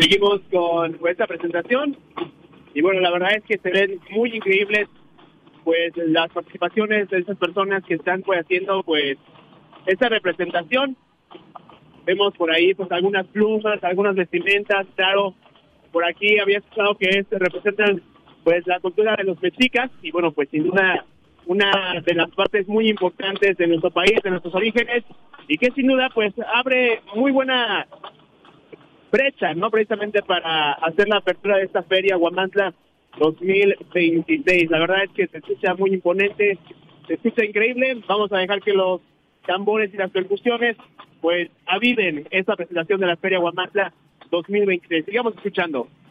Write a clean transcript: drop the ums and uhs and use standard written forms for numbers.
Seguimos con esta presentación y bueno, la verdad es que se ven muy increíbles pues las participaciones de esas personas que están pues haciendo pues esta representación. Vemos por ahí pues algunas plumas, algunas vestimentas, claro, por aquí había escuchado que representan pues la cultura de los mexicas y bueno, pues sin duda una de las partes muy importantes de nuestro país, de nuestros orígenes, y que sin duda pues abre muy buena brecha, ¿no? Precisamente para hacer la apertura de esta feria Huamantla 2026. La verdad es que se escucha muy imponente, se escucha increíble. Vamos a dejar que los tambores y las percusiones pues aviven esta presentación de la feria Huamantla 2026. Sigamos escuchando.